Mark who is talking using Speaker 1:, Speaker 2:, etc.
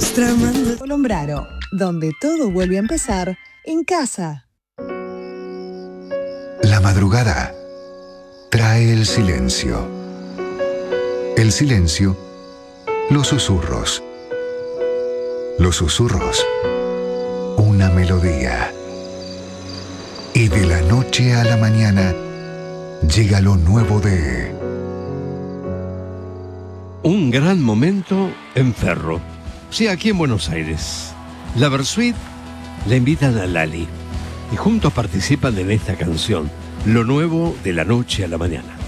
Speaker 1: Colombraro, donde todo vuelve a empezar en casa.
Speaker 2: La madrugada trae el silencio. El silencio, los susurros. Los susurros, una melodía. Y de la noche a la mañana llega lo nuevo de...
Speaker 3: Un gran momento en Ferro. Sí, aquí en Buenos Aires. La Versuit le invitan a Lali y juntos participan en esta canción, Lo nuevo de la noche a la mañana.